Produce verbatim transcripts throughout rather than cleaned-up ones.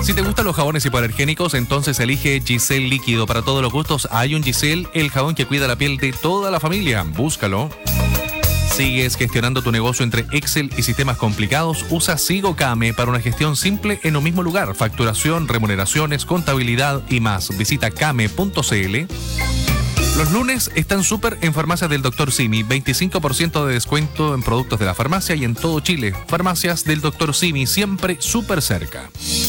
Si te gustan los jabones hipoalergénicos, entonces elige Giselle Líquido. Para todos los gustos hay un Giselle, el jabón que cuida la piel de toda la familia. Búscalo. ¿Sigues gestionando tu negocio entre Excel y sistemas complicados? Usa SigoCame para una gestión simple en un mismo lugar. Facturación, remuneraciones, contabilidad y más. Visita came punto cl. Los lunes están súper en farmacias del doctor Simi. veinticinco por ciento de descuento en productos de la farmacia y en todo Chile. Farmacias del doctor Simi, siempre súper cerca.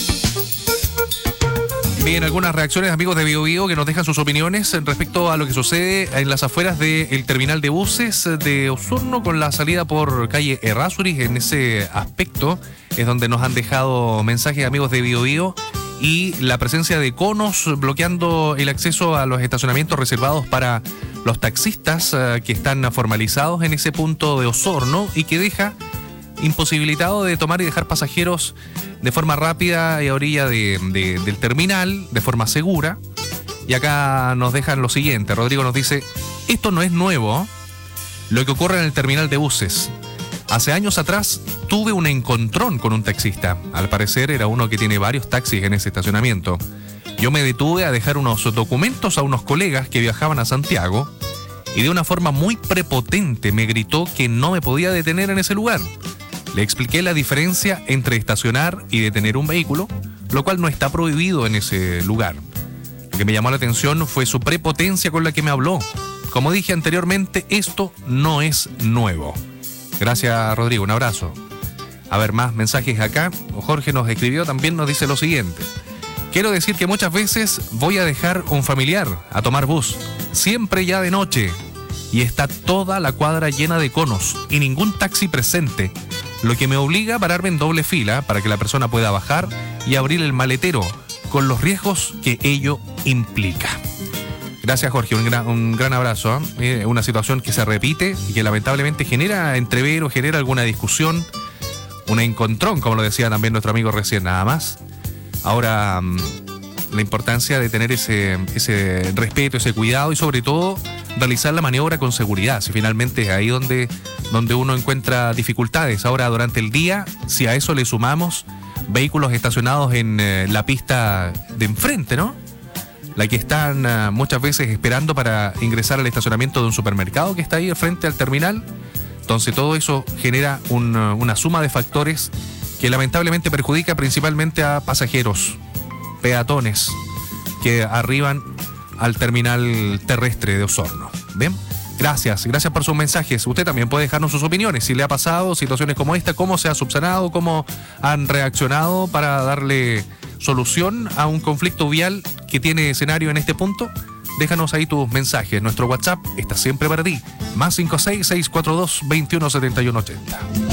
Bien, algunas reacciones, amigos de Bio Bio, que nos dejan sus opiniones respecto a lo que sucede en las afueras del terminal de buses de Osorno con la salida por calle Errázuriz. En ese aspecto es donde nos han dejado mensajes, amigos de Bio Bio, y la presencia de conos bloqueando el acceso a los estacionamientos reservados para los taxistas uh, que están formalizados en ese punto de Osorno y que deja imposibilitado de tomar y dejar pasajeros de forma rápida y a orilla de, de, del terminal, de forma segura. Y acá nos dejan lo siguiente. Rodrigo nos dice: esto no es nuevo, lo que ocurre en el terminal de buses. Hace años atrás tuve un encontrón con un taxista. Al parecer era uno que tiene varios taxis en ese estacionamiento. Yo me detuve a dejar unos documentos a unos colegas que viajaban a Santiago y de una forma muy prepotente me gritó que no me podía detener en ese lugar. Le expliqué la diferencia entre estacionar y detener un vehículo, lo cual no está prohibido en ese lugar. Lo que me llamó la atención fue su prepotencia con la que me habló. Como dije anteriormente, esto no es nuevo. Gracias, Rodrigo, un abrazo. A ver, más mensajes acá. Jorge nos escribió, también nos dice lo siguiente: quiero decir que muchas veces voy a dejar un familiar a tomar bus, siempre ya de noche, y está toda la cuadra llena de conos y ningún taxi presente, lo que me obliga a pararme en doble fila para que la persona pueda bajar y abrir el maletero, con los riesgos que ello implica. Gracias, Jorge, un gran, un gran abrazo. ¿eh? Una situación que se repite y que lamentablemente genera entrevero, genera alguna discusión, un encontrón, como lo decía también nuestro amigo recién, nada más. Ahora, la importancia de tener ese, ese respeto, ese cuidado y sobre todo realizar la maniobra con seguridad, si finalmente es ahí donde, donde uno encuentra dificultades. Ahora, durante el día, si a eso le sumamos vehículos estacionados en eh, la pista de enfrente, ¿no? La que están uh, muchas veces esperando para ingresar al estacionamiento de un supermercado que está ahí frente al terminal. Entonces todo eso genera un, uh, una suma de factores que lamentablemente perjudica principalmente a pasajeros, peatones que arriban al terminal terrestre de Osorno. ¿Bien? Gracias, gracias por sus mensajes. Usted también puede dejarnos sus opiniones, si le ha pasado situaciones como esta, cómo se ha subsanado, cómo han reaccionado para darle solución a un conflicto vial que tiene escenario en este punto. Déjanos ahí tus mensajes. Nuestro WhatsApp está siempre para ti. Más cinco seis, seis cuatro dos, dos uno siete uno ocho cero.